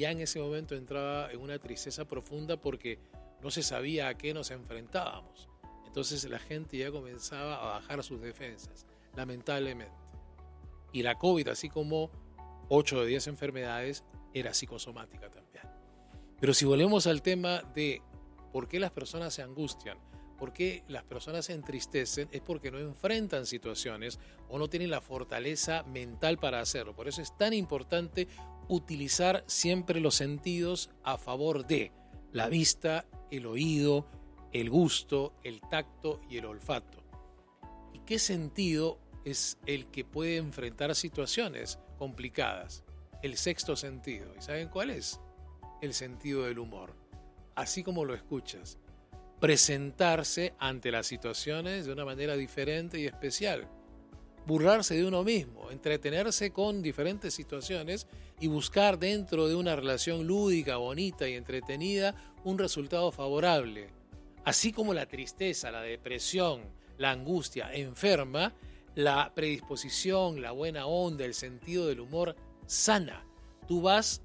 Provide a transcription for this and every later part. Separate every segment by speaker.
Speaker 1: ya en ese momento entraba en una tristeza profunda porque no se sabía a qué nos enfrentábamos. Entonces la gente ya comenzaba a bajar sus defensas, lamentablemente. Y la COVID, así como 8 de 10 enfermedades, era psicosomática también. Pero si volvemos al tema de por qué las personas se angustian, por qué las personas se entristecen, es porque no enfrentan situaciones o no tienen la fortaleza mental para hacerlo. Por eso es tan importante utilizar siempre los sentidos a favor de la vista, el oído, el gusto, el tacto y el olfato. ¿Y qué sentido es el que puede enfrentar situaciones complicadas? El sexto sentido. ¿Y saben cuál es? El sentido del humor. Así como lo escuchas. Presentarse ante las situaciones de una manera diferente y especial. Burlarse de uno mismo, entretenerse con diferentes situaciones y buscar dentro de una relación lúdica, bonita y entretenida un resultado favorable. Así como la tristeza, la depresión, la angustia enferma, la predisposición, la buena onda, el sentido del humor sana. Tú vas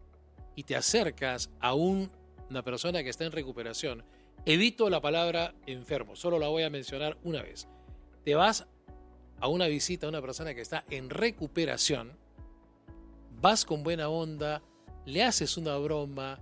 Speaker 1: y te acercas a una persona que está en recuperación. Evito la palabra enfermo, solo la voy a mencionar una vez. Te vas a una visita a una persona que está en recuperación, vas con buena onda, le haces una broma,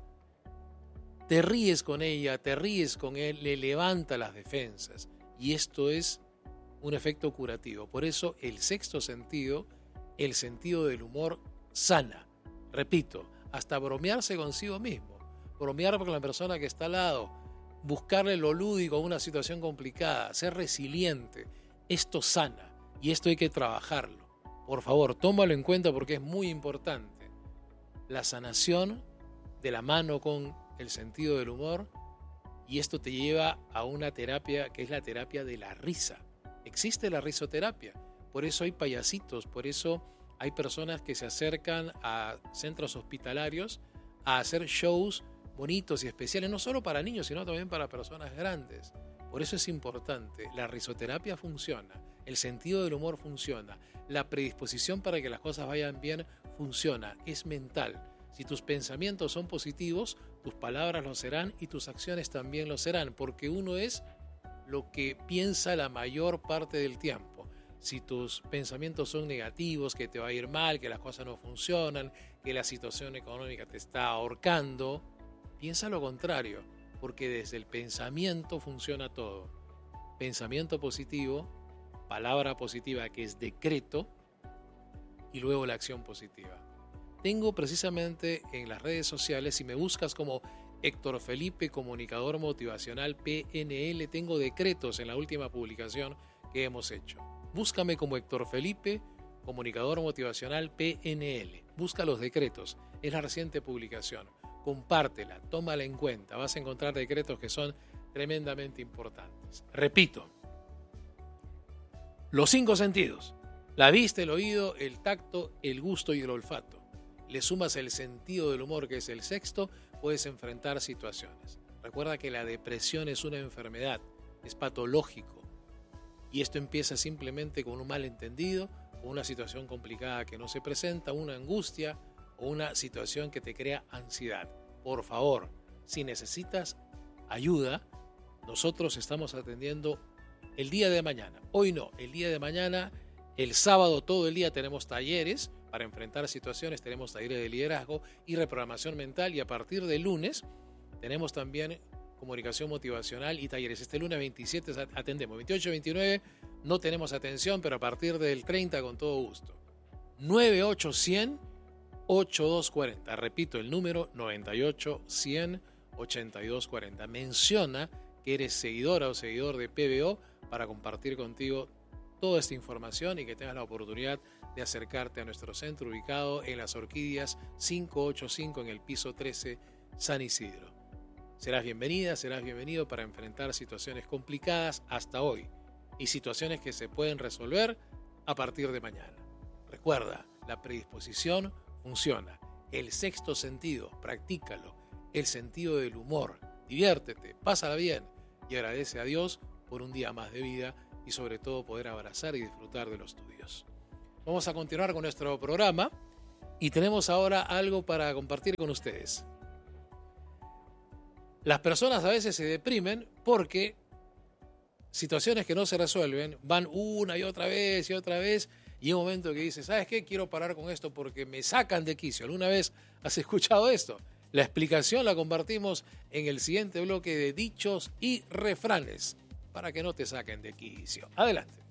Speaker 1: te ríes con ella, te ríes con él, le levanta las defensas. Y esto es un efecto curativo. Por eso el sexto sentido, el sentido del humor, sana. Repito, hasta bromearse consigo mismo, bromear con la persona que está al lado, buscarle lo lúdico a una situación complicada, ser resiliente. Esto sana y esto hay que trabajarlo. Por favor, tómalo en cuenta porque es muy importante. La sanación de la mano con el sentido del humor, y esto te lleva a una terapia que es la terapia de la risa. Existe la risoterapia, por eso hay payasitos, por eso hay personas que se acercan a centros hospitalarios a hacer shows bonitos y especiales, no solo para niños, sino también para personas grandes. Por eso es importante, la risoterapia funciona, el sentido del humor funciona, la predisposición para que las cosas vayan bien funciona, es mental. Si tus pensamientos son positivos, tus palabras lo serán y tus acciones también lo serán, porque uno es lo que piensa la mayor parte del tiempo. Si tus pensamientos son negativos, que te va a ir mal, que las cosas no funcionan, que la situación económica te está ahorcando, piensa lo contrario, porque desde el pensamiento funciona todo. Pensamiento positivo, palabra positiva que es decreto y luego la acción positiva. Tengo precisamente en las redes sociales, si me buscas como Héctor Felipe, comunicador motivacional PNL, tengo decretos en la última publicación que hemos hecho. Búscame como Héctor Felipe, comunicador motivacional PNL. Busca los decretos, es la reciente publicación. Compártela, tómala en cuenta. Vas a encontrar decretos que son tremendamente importantes. Repito, los 5 sentidos: la vista, el oído, el tacto, el gusto y el olfato. Le sumas el sentido del humor, que es el sexto, puedes enfrentar situaciones. Recuerda que la depresión es una enfermedad, es patológico. Y esto empieza simplemente con un malentendido, o una situación complicada que no se presenta, una angustia o una situación que te crea ansiedad. Por favor, si necesitas ayuda, nosotros estamos atendiendo el día de mañana. Hoy no, el día de mañana, el sábado todo el día tenemos talleres para enfrentar situaciones, tenemos talleres de liderazgo y reprogramación mental, y a partir del lunes tenemos también comunicación motivacional y talleres. Este lunes 27 atendemos, 28 y 29 no tenemos atención, pero a partir del 30 con todo gusto. 98-100-8240. Repito el número, 98-100-8240. Menciona que eres seguidora o seguidor de PBO para compartir contigo toda esta información y que tengas la oportunidad de acercarte a nuestro centro ubicado en Las Orquídeas 585 en el piso 13 San Isidro. Serás bienvenida, serás bienvenido para enfrentar situaciones complicadas hasta hoy y situaciones que se pueden resolver a partir de mañana. Recuerda, la predisposición funciona. El sexto sentido, practícalo. El sentido del humor, diviértete, pásala bien y agradece a Dios por un día más de vida y sobre todo poder abrazar y disfrutar de los tuyos. Vamos a continuar con nuestro programa Y tenemos ahora algo para compartir con ustedes. Las personas a veces se deprimen porque situaciones que no se resuelven van una y otra vez, y hay un momento que dices, ¿sabes qué? Quiero parar con esto porque me sacan de quicio. ¿Alguna vez has escuchado esto? La explicación la compartimos en el siguiente bloque de dichos y refranes para que no te saquen de quicio. Adelante.